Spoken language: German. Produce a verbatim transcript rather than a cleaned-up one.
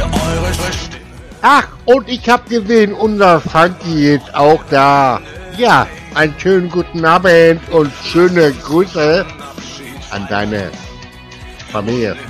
eure Stimme. Ach, und ich hab gesehen, unser Funky ist auch da. Ja, einen schönen guten Abend und schöne Grüße an deine Familie.